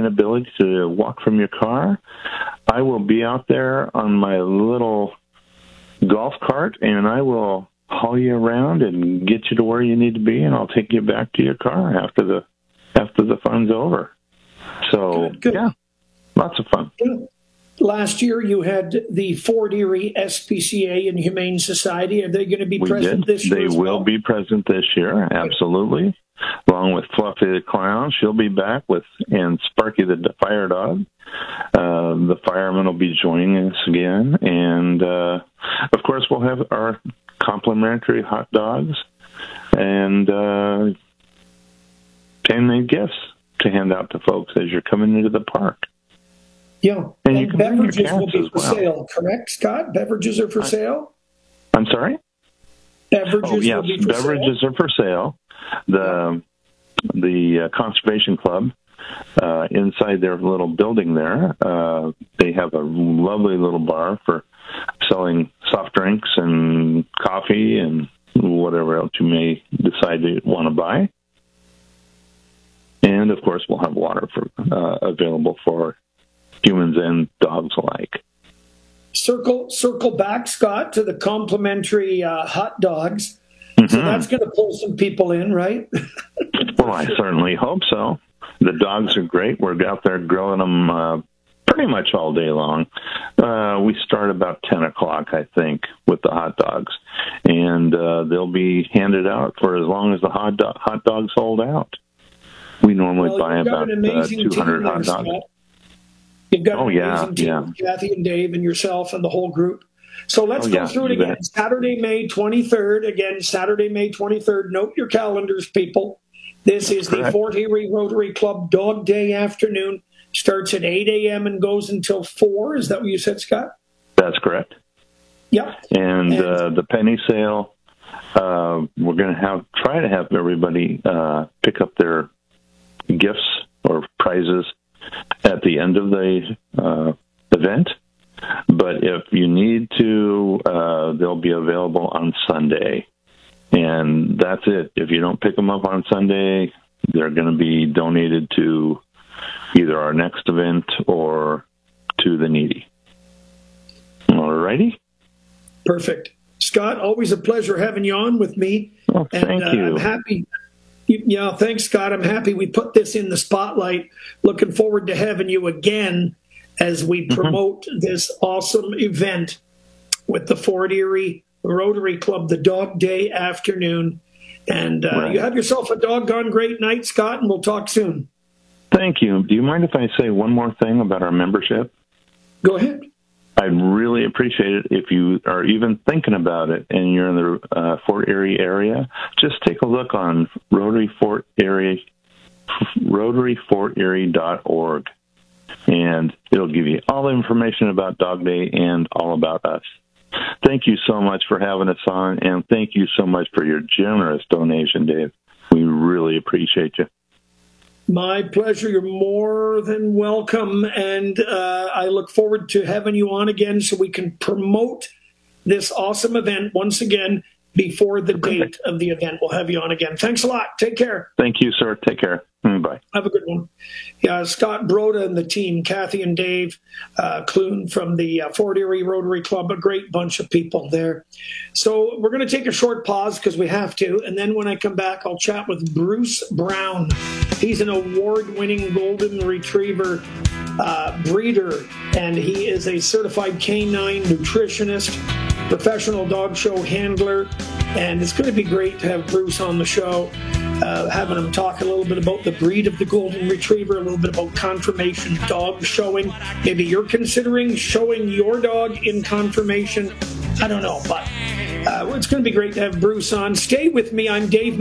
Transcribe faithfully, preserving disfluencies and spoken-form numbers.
inability to walk from your car, I will be out there on my little golf cart, and I will haul you around and get you to where you need to be, and I'll take you back to your car after the after the fun's over. So, good, good. yeah, lots of fun. Good. Last year, you had the Fort Erie S P C A and Humane Society. Are they going to be we present did. this year? They as will well? be present this year, absolutely. Along with Fluffy the Clown, she'll be back with, and Sparky the Fire Dog. Uh, the firemen will be joining us again, and uh, of course, we'll have our complimentary hot dogs and uh, handmade gifts to hand out to folks as you're coming into the park. Yeah, and, and you can beverages will be for well. sale, correct, Scott? Beverages are for I, sale? I'm sorry? Beverages oh, yes, will be for beverages sale? are for sale. The, the uh, Conservation Club, uh, inside their little building there, uh, they have a lovely little bar for selling soft drinks and coffee and whatever else you may decide to want to buy. And, of course, we'll have water for uh, available for humans and dogs alike. Circle circle back, Scott, to the complimentary uh, hot dogs. Mm-hmm. So that's going to pull some people in, right? Well, I certainly hope so. The dogs are great. We're out there grilling them uh, pretty much all day long. Uh, we start about ten o'clock, I think, with the hot dogs. And uh, they'll be handed out for as long as the hot, do- hot dogs hold out. We normally well, buy about uh, two hundred hot dogs. Scott. You've got oh, an yeah, amazing team, yeah. Kathy and Dave and yourself and the whole group. So let's oh, go yeah, through it again. Bet. Saturday, May twenty-third. Again, Saturday, May twenty-third. Note your calendars, people. This is Correct. the Fort Erie Rotary Club Dog Day afternoon. Starts at eight a.m. and goes until four. Is that what you said, Scott? That's correct. Yep. And, and uh, the penny sale, uh, we're going to have try to have everybody uh, pick up their gifts or prizes at the end of the uh, event. But if you need to, uh, they'll be available on Sunday. And that's it. If you don't pick them up on Sunday, they're going to be donated to either our next event or to the needy. All righty. Perfect. Scott, always a pleasure having you on with me. Oh, and, thank uh, you. I'm happy. Yeah, thanks, Scott. I'm happy we put this in the spotlight. Looking forward to having you again as we promote mm-hmm. this awesome event with the Fort Erie Rotary Club, the Dog Day afternoon. And uh, right. you have yourself a doggone great night, Scott, and we'll talk soon. Thank you. Do you mind if I say one more thing about our membership? Go ahead. I'd really appreciate it if you are even thinking about it and you're in the uh, Fort Erie area. Just take a look on Rotary Fort Erie, Rotary Fort Erie dot org, and it'll give you all the information about Dog Day and all about us. Thank you so much for having us on, and thank you so much for your generous donation, Dave. We really appreciate you. My pleasure. You're more than welcome, and uh, I look forward to having you on again so we can promote this awesome event once again before the date of the event. We'll have you on again. Thanks a lot. Take care. Thank you, sir. Take care. Bye. Have a good one. Yeah, Scott Broda and the team, Kathy and Dave uh, Clune from the uh, Fort Erie Rotary Club, a great bunch of people there. So we're going to take a short pause because we have to, and then when I come back, I'll chat with Bruce Brown. He's an award-winning golden retriever uh, breeder, and he is a certified canine nutritionist, professional dog show handler, and it's going to be great to have Bruce on the show. Uh, having him talk a little bit about the breed of the golden retriever, a little bit about confirmation dog showing. Maybe you're considering showing your dog in confirmation. I don't know, but uh, it's going to be great to have Bruce on. Stay with me. I'm Dave